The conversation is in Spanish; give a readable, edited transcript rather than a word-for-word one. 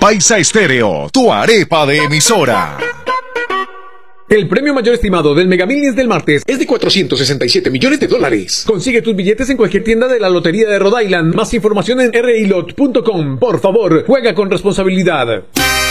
Paisa Estéreo, tu arepa de emisora. El premio mayor estimado del Mega Millions del martes es de $467 millones. Consigue tus billetes en cualquier tienda de la Lotería de Rhode Island. Más información en rilot.com. Por favor, juega con responsabilidad.